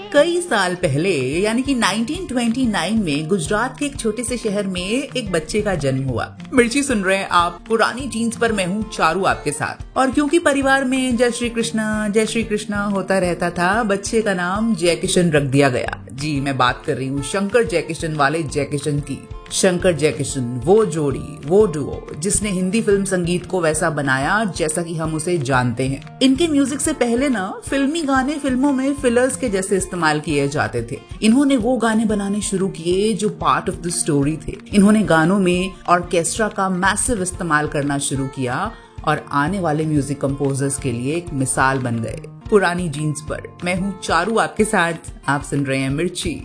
कई साल पहले यानी कि 1929 में गुजरात के एक छोटे से शहर में एक बच्चे का जन्म हुआ। मिर्ची सुन रहे हैं आप, पुरानी जीन्स पर मैं हूँ चारू आपके साथ। और क्योंकि परिवार में जय श्री कृष्णा होता रहता था, बच्चे का नाम जय किशन रख दिया गया। जी, मैं बात कर रही हूँ शंकर जय किशन वाले जय किशन की। शंकर जय किशन, वो जोड़ी, वो डुओ जिसने हिंदी फिल्म संगीत को वैसा बनाया जैसा कि हम उसे जानते हैं। इनके म्यूजिक से पहले ना फिल्मी गाने फिल्मों में फिलर्स के जैसे इस्तेमाल किए जाते थे। इन्होंने वो गाने बनाने शुरू किए जो पार्ट ऑफ द स्टोरी थे। इन्होंने गानों में ऑर्केस्ट्रा का मैसिव इस्तेमाल करना शुरू किया और आने वाले म्यूजिक कंपोजर्स के लिए एक मिसाल बन गए। पुरानी जीन्स पर मैं हूँ चारू आपके साथ, आप सुन रहे हैं मिर्ची।